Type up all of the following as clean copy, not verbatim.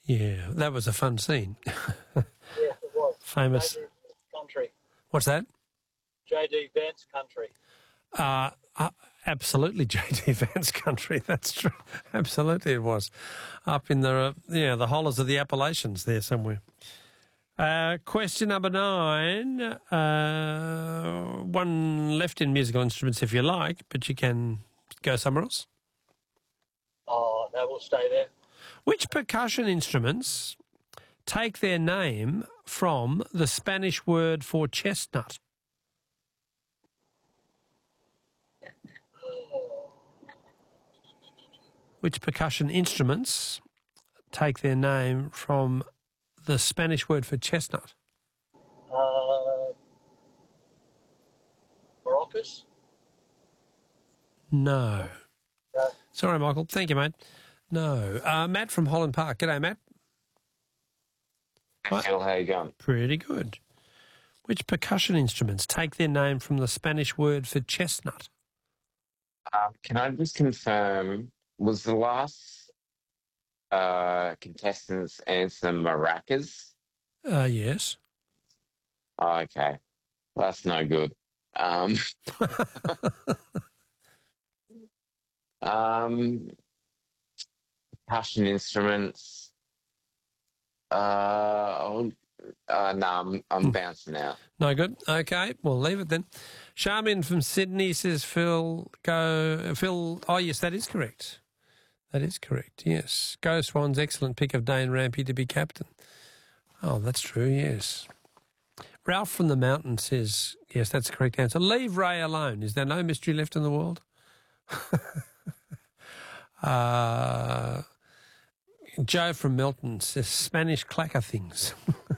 Yeah, that was a fun scene. Yes, it was. Famous. J.D. Country. What's that? J.D. Vance Country. Absolutely, J.D. Vance country. That's true. Absolutely, it was up in the hollers of the Appalachians there somewhere. Question number 9. One left in musical instruments if you like, but you can go somewhere else. Oh, no, we'll stay there. Which percussion instruments take their name from the Spanish word for chestnut? Which percussion instruments take their name from the Spanish word for chestnut? Maracas? No. No. Sorry, Michael. Thank you, mate. No. Matt from Holland Park. G'day, Matt. Hey, Phil, how you going? Pretty good. Which percussion instruments take their name from the Spanish word for chestnut? Can I just confirm, was the last contestant's answer maracas? Yes. Oh, okay. Well, that's no good. Percussion instruments. No, I'm bouncing out. No good. Okay, we'll leave it then. Charmin from Sydney says, Phil, go. Phil, oh, yes, that is correct. That is correct, yes. Go Swans, excellent pick of Dane Rampy to be captain. Oh, that's true, yes. Ralph from the Mountain says, yes, that's the correct answer. Leave Ray alone. Is there no mystery left in the world? Joe from Melton says Spanish clacker things.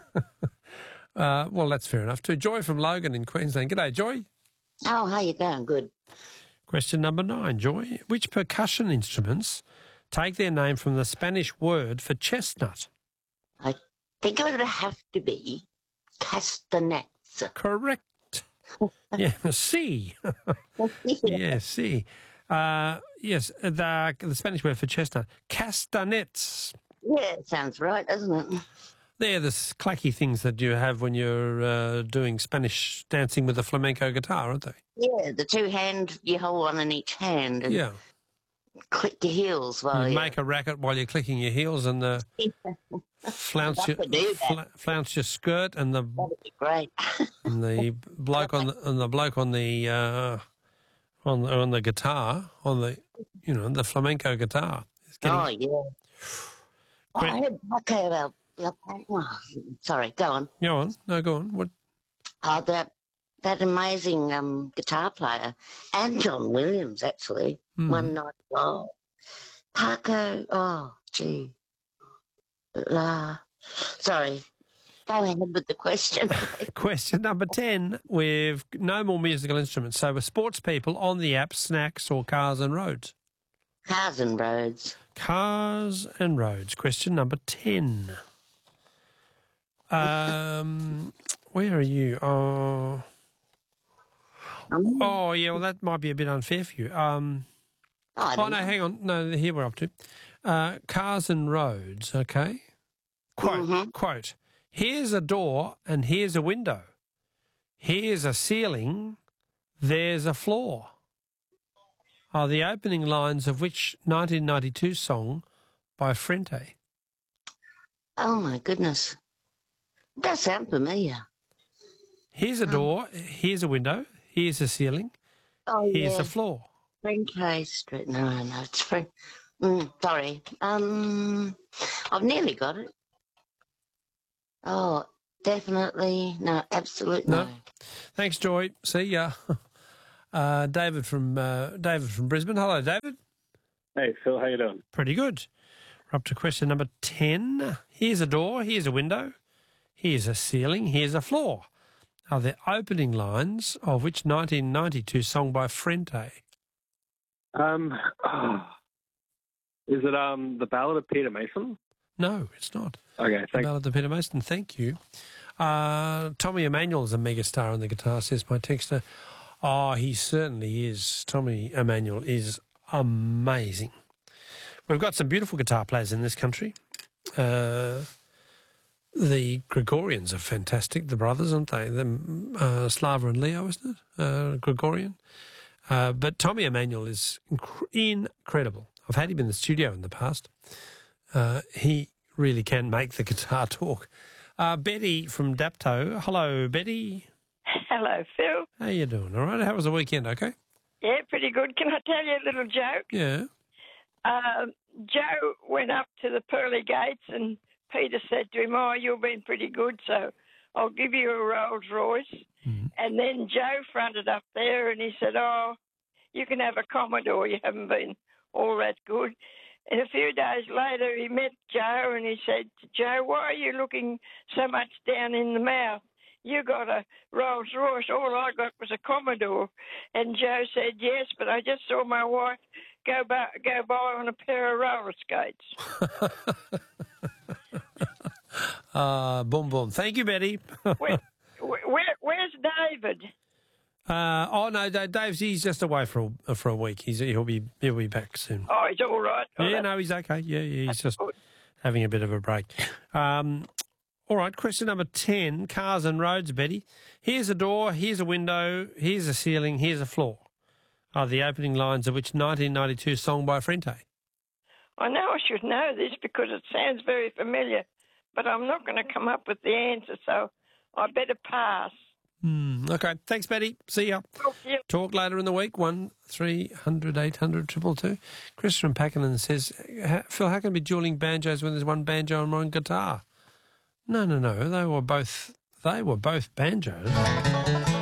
Well, that's fair enough too. Joy from Logan in Queensland. G'day, Joy. Oh, how you going? Good. Question number 9, Joy. Which percussion instruments take their name from the Spanish word for chestnut? I think it would have to be castanets. Correct. Yeah, C. Yeah, C. Yes, the Spanish word for chestnut. Castanets. Yeah, it sounds right, doesn't it? They're the clacky things that you have when you're doing Spanish dancing with a flamenco guitar, aren't they? Yeah, the two hand, you hold one in each hand and Yeah. click your heels while You you make a racket while you're clicking your heels and flounce I could do that. flounce your skirt and That'd be great. the bloke on the guitar the flamenco guitar. Is getting, Oh, yeah. I heard okay about sorry, go on. Go on. No, go on. What? Oh, that amazing guitar player, and John Williams, actually, one night long. Paco, oh, gee. Sorry. Go ahead with the question. Question number 10. We've no more musical instruments. So we're sports people on the app, Snacks or Cars and Roads? Cars and Roads. Cars and Roads. Question number 10. Where are you? Oh, yeah, well, that might be a bit unfair for you. No, hang on. No, here we're up to. Cars and Roads, okay. Quote, here's a door and here's a window. Here's a ceiling, there's a floor. Are the opening lines of which 1992 song by Frente? Oh, my goodness. That sounds familiar. Here's a door, here's a window, here's a ceiling, here's a floor. Frente Street. No, it's Sorry. I've nearly got it. Oh, definitely. No, absolutely no. Thanks, Joy. See ya. David from Brisbane. Hello, David. Hey, Phil. How you doing? Pretty good. We're up to question number 10. Here's a door. Here's a window. Here's a ceiling. Here's a floor. Are the opening lines of which 1992 song by Frente? Is it the Ballad of Peter Mason? No, it's not. Okay, thanks. The Ballad of Peter Mason. Thank you. Tommy Emmanuel is a megastar on the guitar, says my texter. Oh, he certainly is. Tommy Emmanuel is amazing. We've got some beautiful guitar players in this country. The Gregorians are fantastic, the brothers, aren't they? Slava and Leo, isn't it? Gregorian. But Tommy Emmanuel is incredible. I've had him in the studio in the past. He really can make the guitar talk. Betty from Dapto. Hello, Betty. Hello, Phil. How you doing? All right? How was the weekend, okay? Yeah, pretty good. Can I tell you a little joke? Yeah. Joe went up to the pearly gates and Peter said to him, "Oh, you've been pretty good, so I'll give you a Rolls Royce." Mm-hmm. And then Joe fronted up there and he said, "Oh, you can have a Commodore. You haven't been all that good." And a few days later he met Joe and he said to Joe, "Why are you looking so much down in the mouth? You got a Rolls Royce. All I got was a Commodore." And Joe said, "Yes, but I just saw my wife go by on a pair of roller skates." Boom, boom. Thank you, Betty. Where's David? No, Dave's he's just away for a week. He'll be back soon. Oh, he's all right. Yeah, no, he's okay. Yeah, he's just having a bit of a break. All right, question number 10, cars and roads, Betty. Here's a door, here's a window, here's a ceiling, here's a floor. Are the opening lines of which 1992 song by Frente? I know I should know this because it sounds very familiar, but I'm not going to come up with the answer, so I better pass. Okay, thanks, Betty. See ya. Talk later in the week, 1300 800 222. Chris from Pakenham says, Phil, how can I be dueling banjos when there's one banjo and one guitar? No. They were both banjos.